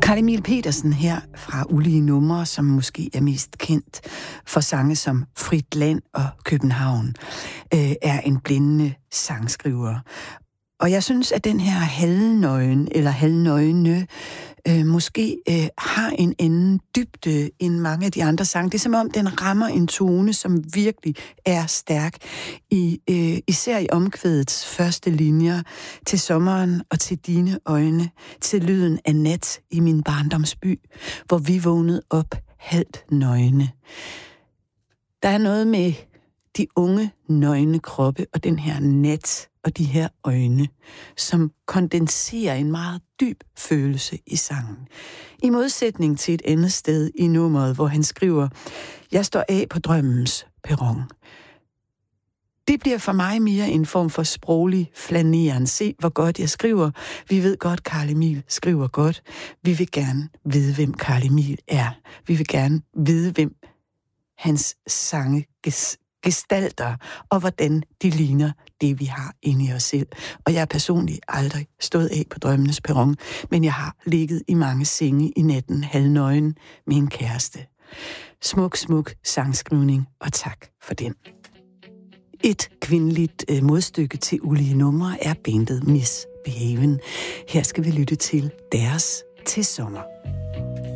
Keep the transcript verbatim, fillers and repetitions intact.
Carl Emil Petersen her fra Ulige Numre, som måske er mest kendt for sange som Frit Land og København, øh, er en blændende sangskriver. Og jeg synes, at den her halvnøgen, eller halvnøgne, øh, måske øh, har en anden dybde end mange af de andre sange. Det er som om, den rammer en tone, som virkelig er stærk. I, øh, især i omkvædets første linjer. Til sommeren og til dine øjne. Til lyden af nat i min barndomsby, hvor vi vågnede op halvt nøgne. Der er noget med de unge nøgne kroppe og den her nat og de her øjne, som kondenserer en meget dyb følelse i sangen. I modsætning til et andet sted i nummeret, hvor han skriver, jeg står af på drømmens perron. Det bliver for mig mere en form for sproglig flaneren. Se, hvor godt jeg skriver. Vi ved godt, Carl Emil skriver godt. Vi vil gerne vide, hvem Carl Emil er. Vi vil gerne vide, hvem hans sange gestalter, og hvordan de ligner det, vi har inde i os selv. Og jeg har personligt aldrig stået af på drømmenes perron, men jeg har ligget i mange senge i natten halvnøgen med en kæreste. Smuk, smuk sangskrivning, og tak for den. Et kvindeligt øh, modstykke til Ulige Numre er bandet Miss Behaven. Her skal vi lytte til deres Til sommer.